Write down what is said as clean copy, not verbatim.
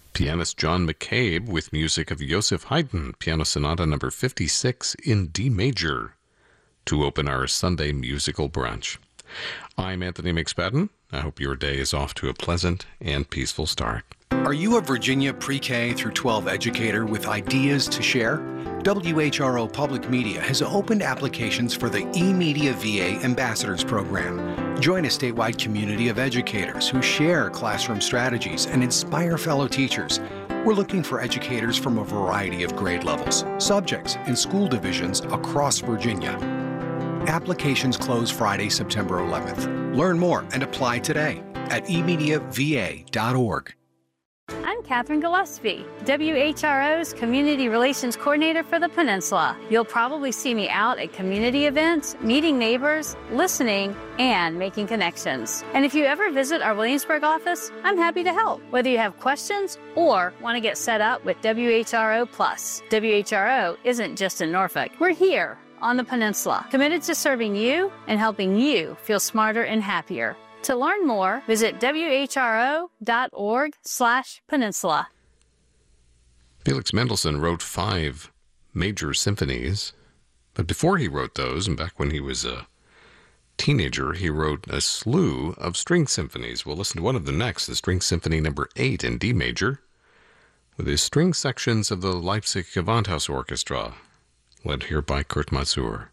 Pianist John McCabe with music of Joseph Haydn, Piano Sonata number 56 in D major, to open our Sunday musical brunch. I'm Anthony McSpadden. I hope your day is off to a pleasant and peaceful start. Are you a Virginia pre-K through 12 educator with ideas to share? WHRO Public Media has opened applications for the eMedia VA Ambassadors Program. Join a statewide community of educators who share classroom strategies and inspire fellow teachers. We're looking for educators from a variety of grade levels, subjects, and school divisions across Virginia. Applications close Friday, September 11th. Learn more and apply today at emediava.org. I'm Catherine Gillespie, WHRO's Community Relations Coordinator for the Peninsula. You'll probably see me out at community events, meeting neighbors, listening, and making connections. And if you ever visit our Williamsburg office, I'm happy to help, whether you have questions or want to get set up with WHRO Plus. WHRO isn't just in Norfolk. We're here on the Peninsula, committed to serving you and helping you feel smarter and happier. To learn more, visit whro.org/peninsula. Felix Mendelssohn wrote 5 major symphonies, but before he wrote those, and back when he was a teenager, he wrote a slew of string symphonies. We'll listen to one of them next, the String Symphony number 8 in D major, with his string sections of the Leipzig Gewandhaus Orchestra, led here by Kurt Masur.